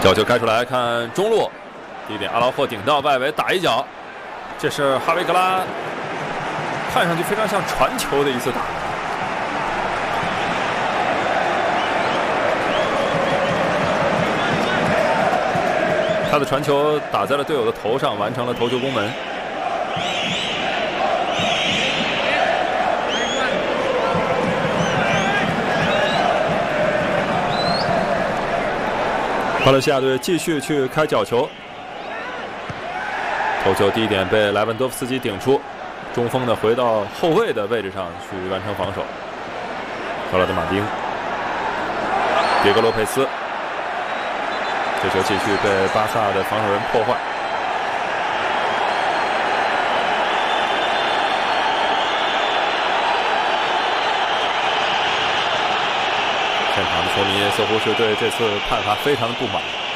角球开出来，看中路，第一点阿劳霍顶到外围打一脚，这是哈维格拉，看上去非常像传球的一次打。他的传球打在了队友的头上，完成了头球攻门。巴勒西亚队继续去开角球，头球第一点被莱万多夫斯基顶出，中锋呢回到后卫的位置上去完成防守。赫拉德马丁、迭戈洛佩斯，这球继续被巴萨的防守人破坏。现场的球迷似乎是对这次判罚非常的不满。